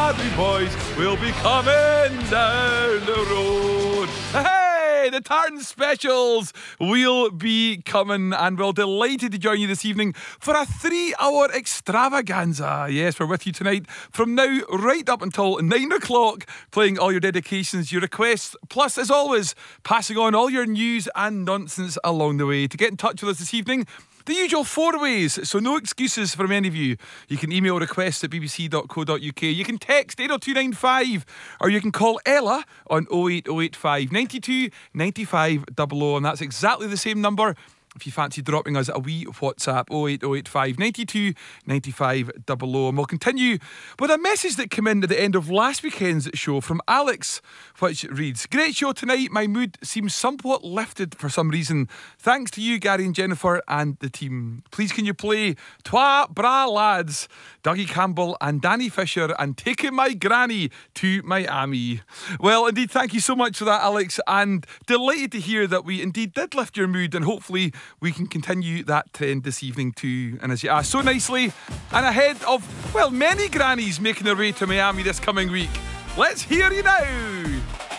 Derby boys will be coming down the road. Hey, the Tartan Specials will be coming, and we're delighted to join you this evening for a 3-hour extravaganza. Yes, we're with you tonight from now right up until 9 o'clock, playing all your dedications, your requests, plus, as always, passing on all your news and nonsense along the way. To get in touch with us this evening, the usual 4 ways, so no excuses from any of you. You can email requests at bbc.co.uk. You can text 80295, or you can call Ella on 08085 92 95 00, and that's exactly the same number if you fancy dropping us a wee WhatsApp, 08085 92 95 00. And we'll continue with a message that came in at the end of last weekend's show from Alex, which reads: great show tonight. My mood seems somewhat lifted for some reason. Thanks to you, Gary and Jennifer, and the team. Please can you play Twa Bra Lads, Dougie Campbell and Danny Fisher, and Taking My Granny to Miami. Well, indeed, thank you so much for that, Alex, and delighted to hear that we indeed did lift your mood, and hopefully we can continue that trend this evening too. And as you asked so nicely, and ahead of, well, many grannies making their way to Miami this coming week, let's hear you now.